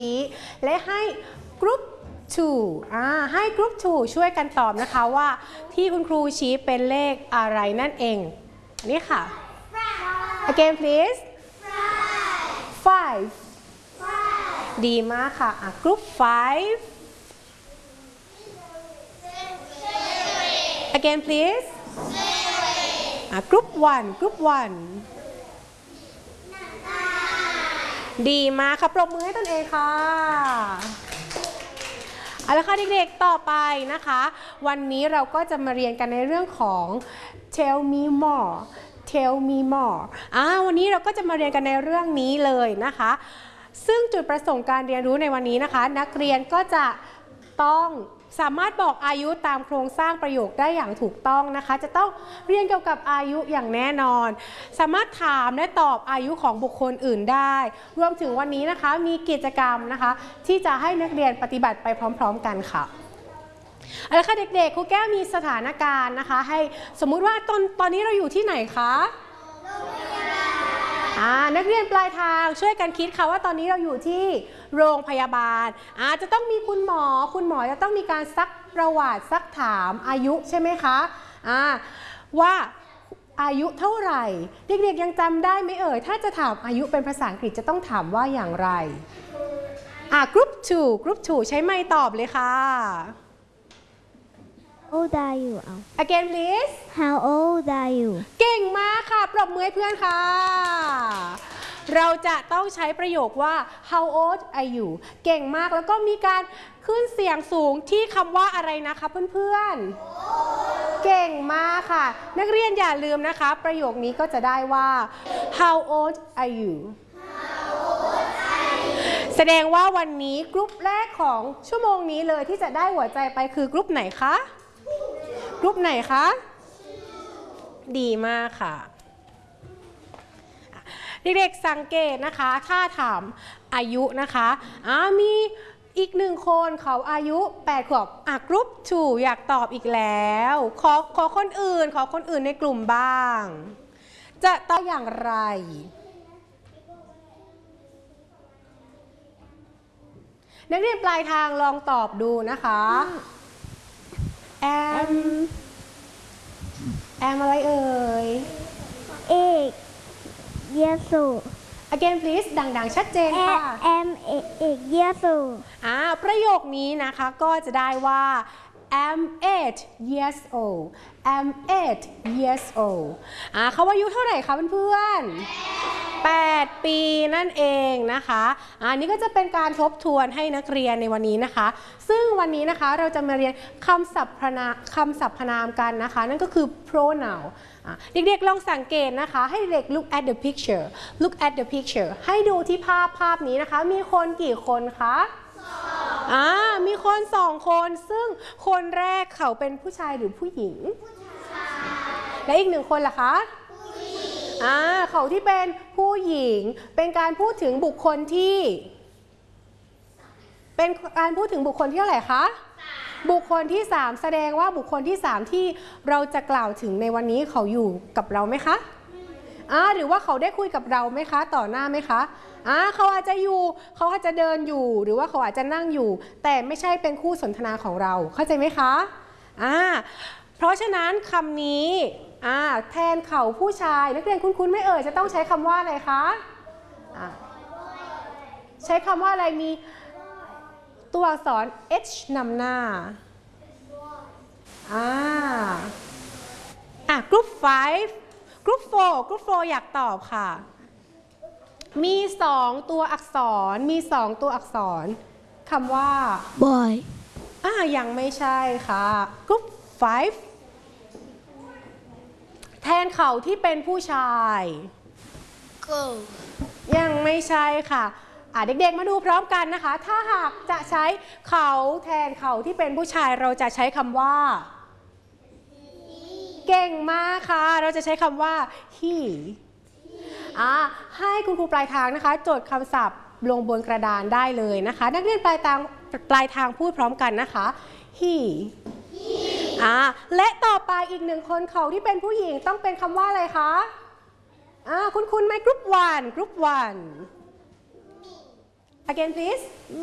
นี้และให้กรุ๊ป2ให้กรุ๊ป2ช่วยกันตอบนะคะว่าที่คุณครูชี้เป็นเลขอะไรนั่นเองนี่ค่ะ again please 5 ดีมากค่ะกรุ๊ป5 again please กรุ๊ป1ดีมากค่ะปรบมือให้ตนเองค่ะเอาละค่ะเด็กๆต่อไปนะคะวันนี้เราก็จะมาเรียนกันในเรื่องของ tell me more วันนี้เราก็จะมาเรียนกันในเรื่องนี้เลยนะคะซึ่งจุดประสงค์การเรียนรู้ในวันนี้นะคะนักเรียนก็จะต้องสามารถบอกอายุตามโครงสร้างประโยคได้อย่างถูกต้องนะคะจะต้องเรียนเกี่ยวกับอายุอย่างแน่นอนสามารถถามและตอบอายุของบุคคลอื่นได้รวมถึงวันนี้นะคะมีกิจกรรมนะคะที่จะให้นักเรียนปฏิบัติไปพร้อมๆกันค่ะเอาละค่ะเด็กๆครูแก้วมีสถานการณ์นะคะให้สมมุติว่าตอนนี้เราอยู่ที่ไหนคะนักเรียนปลายทางช่วยกันคิดค่ะว่าตอนนี้เราอยู่ที่โรงพยาบาลจะต้องมีคุณหมอจะต้องมีการซักประวัติซักถามอายุใช่ไหมคะว่าอายุเท่าไหร่เด็กๆยังจำได้ไหมเอ่ยถ้าจะถามอายุเป็นภาษาอังกฤษจะต้องถามว่าอย่างไรกรุ๊ป2ใช้ไมค์ตอบเลยค่ะ How old are you? Again please. How old are you? เก่งมากค่ะปรบมือให้เพื่อนค่ะเราจะต้องใช้ประโยคว่า How old are you เก่งมากแล้วก็มีการขึ้นเสียงสูงที่คำว่าอะไรนะคะเพื่อนๆเก่งมากค่ะนักเรียนอย่าลืมนะคะประโยคนี้ก็จะได้ว่า How old are you แสดงว่าวันนี้กรุ๊ปแรกของชั่วโมงนี้เลยที่จะได้หัวใจไปคือกรุ๊ปไหนคะกรุ๊ปไหนคะดีมากค่ะเด็กๆสังเกตนะคะถ้าถามอายุนะคะมีอีก1คนเขาอายุ8 ขวบกรุ๊ป2อยากตอบอีกแล้วขอคนอื่นในกลุ่มบ้างจะตอบอย่างไรนักเรียนปลายทางลองตอบดูนะคะแอมอะไรเอ่ยเอกเยซู Again please ดังๆชัดเจนค่ะเอกเยซูประโยคนี้นะคะก็จะได้ว่า I'm 8 years old I'm 8 years old เขาอายุเท่าไหร่คะเพื่อนๆ8 ปีนั่นเองนะคะอันนี้ก็จะเป็นการทบทวนให้นักเรียนในวันนี้นะคะซึ่งวันนี้นะคะเราจะมาเรียนคำสรรพนามกันนะคะนั่นก็คือ pronoun เด็กๆลองสังเกตนะคะให้เด็ก look at the picture ให้ดูที่ภาพนี้นะคะมีคนกี่คนคะมีคน2 คนซึ่งคนแรกเขาเป็นผู้ชายหรือผู้หญิงและอีก1 คนล่ะคะเขาที่เป็นผู้หญิงเป็นการพูดถึงบุคคลที่เท่าไหร่คะบุคคลที่3แสดงว่าบุคคลที่3ที่เราจะกล่าวถึงในวันนี้เขาอยู่กับเราไหมคะหรือว่าเขาได้คุยกับเราไหมคะต่อหน้าไหมคะเขาอาจจะเดินอยู่หรือว่าเขาอาจจะนั่งอยู่แต่ไม่ใช่เป็นคู่สนทนาของเราเข้าใจไหมคะเพราะฉะนั้นคำนี้แทนเขาผู้ชายนักเรียนคุ้นๆไม่เอ่ยจะต้องใช้คำว่าอะไรคะใช้คำว่าอะไรมีตัวอักษร h นำหน้ากรุ๊ป5กรุ๊ป4อยากตอบค่ะมี2 ตัวอักษรคำว่า boy ยังไม่ใช่ค่ะกรุ๊ป5แทนเขาที่เป็นผู้ชาย girl ยังไม่ใช่ค่ะเด็กๆมาดูพร้อมกันนะคะถ้าหากจะใช้เขาแทนเขาที่เป็นผู้ชายเราจะใช้คำว่า เก่งมากค่ะเราจะใช้คำว่า he ให้คุณครูปลายทางนะคะจดคำศัพท์ลงบนกระดานได้เลยนะคะนักเรียนปลายทางพูดพร้อมกันนะคะ he และต่อไปอีก1 คนเขาที่เป็นผู้หญิงต้องเป็นคำว่าอะไรคะคุณไหมกรุ๊ป1 again please